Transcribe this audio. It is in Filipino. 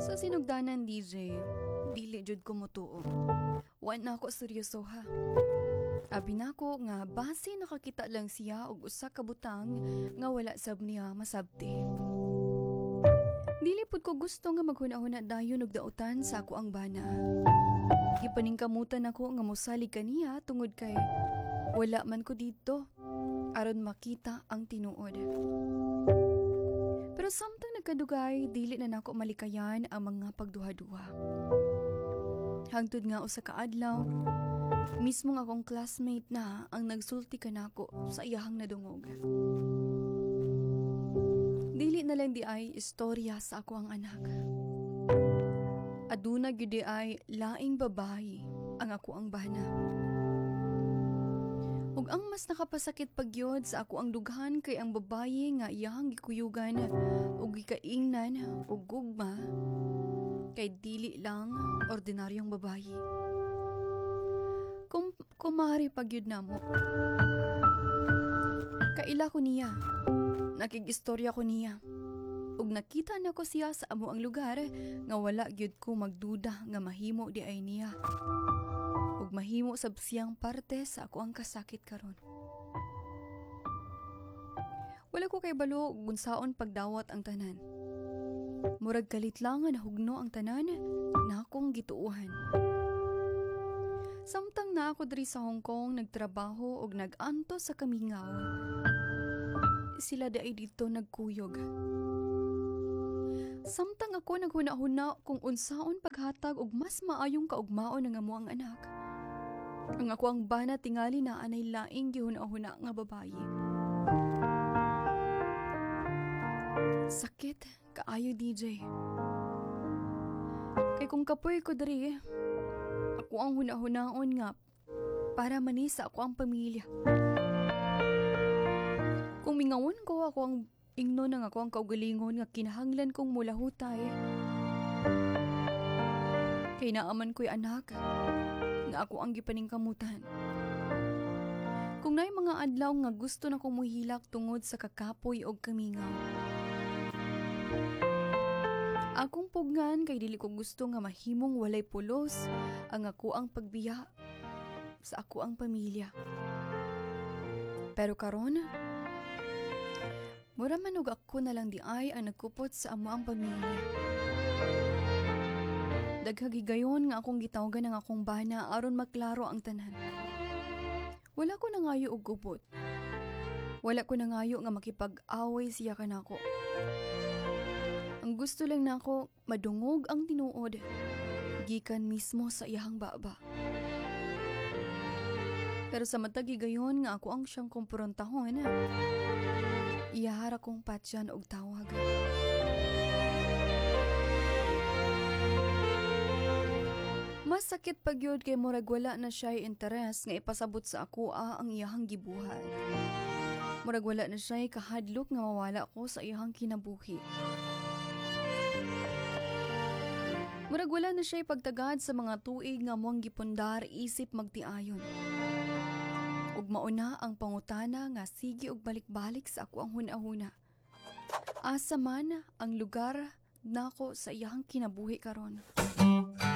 Sa sinugdanan, DJ, dili jud ko motuo. Wa na ako seryoso ha. Abi nako nga base nakakita lang siya og usa ka butang nga wala sab niya masabti. Dili pud ko gusto nga maghuna-huna dayon og dautan sa ako ang bana. Gipaningkamutan ako nga mosalig kaniya tungod kay wala man ko dito aron makita ang tinuod. Pero samtang nagkadugay, dili na nako malikayan ang mga pagduha-duha. Hangtod nga usa ka adlaw, mismo nga akong classmate na ang nagsulti kanako sa iyahang nadungog. Dili na lang di ay istorya sa ako ang anak. Aduna gyud di ay laing babae ang ako ang bana. Ug ang mas nakapasakit pagyod sa ako ang dughan kay ang babaye nga iyahang gikuyugan ug gikaingnan ug gugma kay dili lang ordinaryong babaye. Kumari pagyod namo. Kaila ko niya. Nakig-istorya ko niya. Ug nakita na ko siya sa amo ang lugar nga wala gyud ko magduda nga mahimo di ay niya. Ug mahimo sab siyang parte sa ako ang kasakit karon. Wala ko kay balo gunsaon pagdawat ang tanan. Murag kalit lang nga nahugno ang tanan na akong gituuhan. Samtang na ako diri sa Hong Kong nagtrabaho ug nag-anto sa kamingaw. Sila daay dito nagkuyog. Samtang ako naghuna-huna kung unsaon paghatag og mas maayong kaugmaon nga mo ang anak. Ang ako ang bana tingali na anay laing gihuna-huna nga babaye. Sakit kaayo DJ. Kay kung kapoy ko diri, ako ang huna-hunaon nga para manisa ako ang pamilya. Kung mingawon ko ako ang ingno ng ako ang kaugalingon nga kinahanglan kong mulahutay. Kay naaman ko'y anak nga ako ang gipaningkamutan. Kung naay mga adlaw nga gusto na kong muhilak tungod sa kakapoy og kamingaw. Akong pugnan kay dili ko gusto nga mahimong walay pulos ang ako ang pagbiya sa ako ang pamilya. Pero karon, mura man og ako na lang di ay ang nagkupot sa amo ang pamilya. Daghagigayon nga akong gitawgan ng akong bana aron maklaro ang tanan. Wala ko nangayo og gubot. Wala ko nangayo nga makipag-away siya kanako. Ang gusto lang nako madungog ang tinuod gikan mismo sa iyang baba. Pero sa matagigayon nga ako ang siyang komporontahon, iyahara kong patyan og tawag. Mas sakit pagyod kay murag wala na siya'y interes nga ipasabot sa ako ang iyahang gibuhat. Murag wala na siya'y kahadlok nga mawala ko sa iyahang kinabuhi. Murag wala na siya'y pagtagad sa mga tuig nga muang gipundar isip magtiayon. Ug mauna ang pangutana nga sige og balik-balik sa ako ang huna-huna. Asa man ang lugar nako sa iyang kinabuhi karon.